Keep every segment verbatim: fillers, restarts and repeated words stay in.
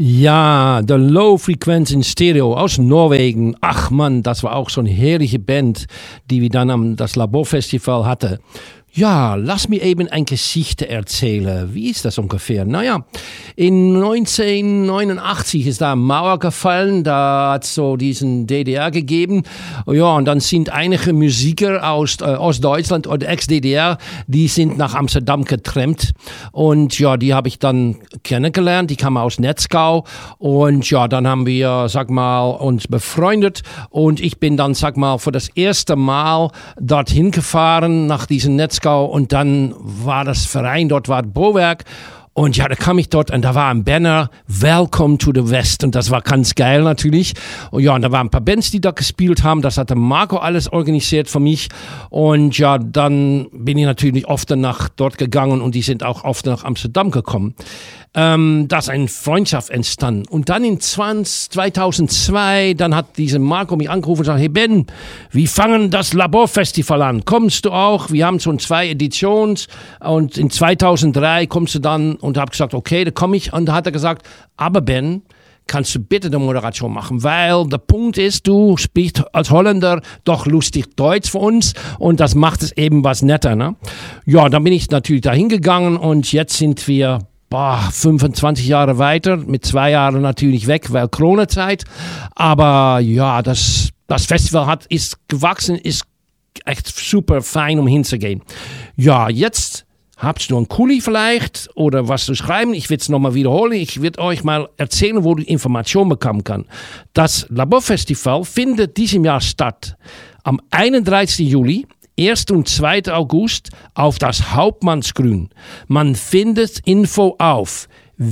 Ja, de Low Frequency in Stereo aus Norwegen. Ach Mann, das war auch so eine herrliche Band, die wir dann am das Laborfestival hatten. Ja, lass mir eben eine Geschichte erzählen. Wie ist das ungefähr? Naja, in neunzehnhundertneunundachtzig ist da eine Mauer gefallen, da hat es so diesen D D R gegeben. Ja, und dann sind einige Musiker aus äh, Ostdeutschland oder Ex-D D R, die sind nach Amsterdam getrennt. Und ja, die habe ich dann kennengelernt, die kamen aus Netzgau. Und ja, dann haben wir, sag mal, uns befreundet. Und ich bin dann, sag mal, für das erste Mal dorthin gefahren, nach diesem Netzgau. Und dann war das Verein, dort war Bauwerk. Und ja, da kam ich dort und da war ein Banner, Welcome to the West. Und das war ganz geil natürlich. Und ja, und da waren ein paar Bands, die da gespielt haben. Das hatte Marco alles organisiert für mich. Und ja, dann bin ich natürlich oft nach dort gegangen und die sind auch oft nach Amsterdam gekommen. Ähm, da ist eine Freundschaft entstanden. Und dann in zweitausendzwei, dann hat diese Marco mich angerufen und gesagt, hey Ben, wir fangen das Laborfestival an. Kommst du auch? Wir haben schon zwei Editionen und in zweitausenddrei kommst du dann und habe gesagt, okay, da komme ich. Und da hat er gesagt, aber Ben, kannst du bitte die Moderation machen, weil der Punkt ist, du sprichst als Holländer doch lustig Deutsch für uns und das macht es eben was netter. Ne? Ja, dann bin ich natürlich da hingegangen und jetzt sind wir Boah, fünfundzwanzig Jahre weiter, mit zwei Jahren natürlich weg, weil Corona-Zeit. Aber ja, das, das Festival hat, ist gewachsen, ist echt super fein, um hinzugehen. Ja, jetzt habt ihr noch einen Kuli vielleicht oder was zu schreiben. Ich will es nochmal wiederholen. Ich werde euch mal erzählen, wo du Informationen bekommen kann. Das Laborfestival findet diesem Jahr statt. Am einunddreißigsten Juli. ersten und zweiten August auf das Hauptmannsgrün. Man findet Info auf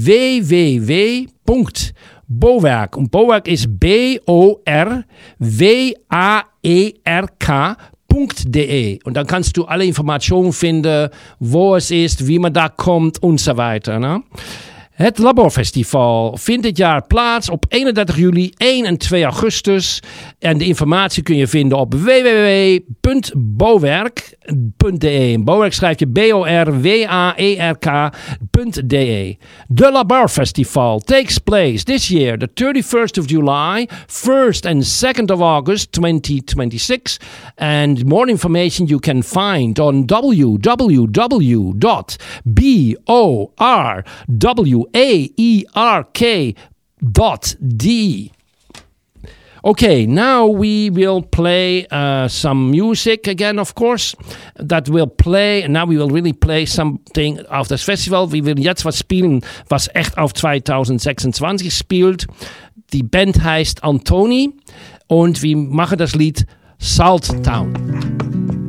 w w w punkt bauwerk und Bauwerk ist B O R W A E R K punkt de und dann kannst du alle Informationen finden, wo es ist, wie man da kommt und so weiter. Ne? Het Laborfestival vindt dit jaar plaats op eenendertig juli, één en twee augustus. En de informatie kun je vinden op w w w punt bauwerk punt de. Bauwerk schrijf je B O R W A E R K punt de. The Laborfestival takes place this year, the thirty-first of July, first and second of August twenty twenty-six. And more information you can find on w w w dot bauwerk A E R K dot D. Okay, now we will play uh, some music again, of course. That will play, now we will really play something auf das Festival. Wir werden jetzt was spielen, was echt auf zwanzig sechsundzwanzig spielt. Die Band heißt Antoni und wir machen das Lied Salt Town.